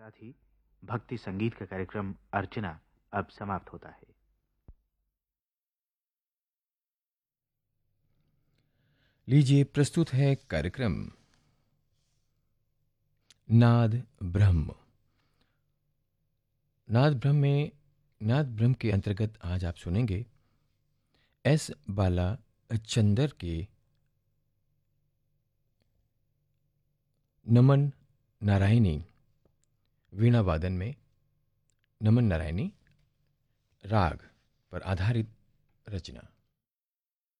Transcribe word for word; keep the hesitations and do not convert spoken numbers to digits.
साथ ही भक्ति संगीत का कार्यक्रम अर्चना अब समाप्त होता है। लीजिए प्रस्तुत है कार्यक्रम नाद ब्रह्म। नाद ब्रह्म में नाद ब्रह्म के अंतर्गत आज आप सुनेंगे एस बाला चंदर के नमन नारायणी वीणा वादन में नमन नारायणी राग पर आधारित रचना।